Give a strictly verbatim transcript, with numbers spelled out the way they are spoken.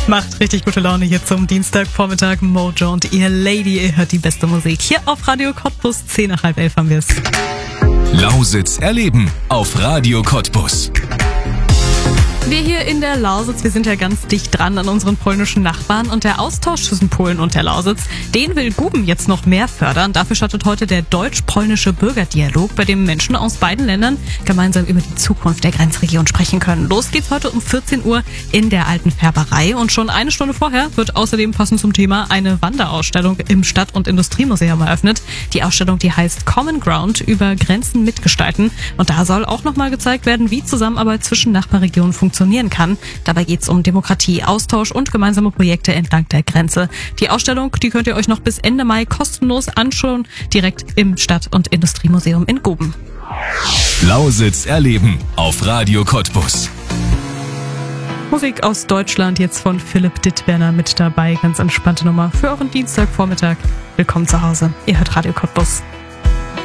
Macht richtig gute Laune hier zum Dienstagvormittag. Mojo und ihr Lady, ihr hört die beste Musik. Hier auf Radio Cottbus, zehn nach halb elf haben wir es. Lausitz erleben auf Radio Cottbus. Wir hier in der Lausitz, wir sind ja ganz dicht dran an unseren polnischen Nachbarn und der Austausch zwischen Polen und der Lausitz, den will Guben jetzt noch mehr fördern. Dafür startet heute der deutsch-polnische Bürgerdialog, bei dem Menschen aus beiden Ländern gemeinsam über die Zukunft der Grenzregion sprechen können. Los geht's heute um vierzehn Uhr in der Alten Färberei und schon eine Stunde vorher wird außerdem passend zum Thema eine Wanderausstellung im Stadt- und Industriemuseum eröffnet. Die Ausstellung, die heißt Common Ground, über Grenzen mitgestalten, und da soll auch nochmal gezeigt werden, wie Zusammenarbeit zwischen Nachbarregionen funktioniert. funktionieren kann. Dabei geht es um Demokratie, Austausch und gemeinsame Projekte entlang der Grenze. Die Ausstellung, die könnt ihr euch noch bis Ende Mai kostenlos anschauen, direkt im Stadt- und Industriemuseum in Guben. Lausitz erleben auf Radio Cottbus. Musik aus Deutschland, jetzt von Philipp Dittberner mit dabei. Ganz entspannte Nummer für euren Dienstagvormittag. Willkommen zu Hause. Ihr hört Radio Cottbus.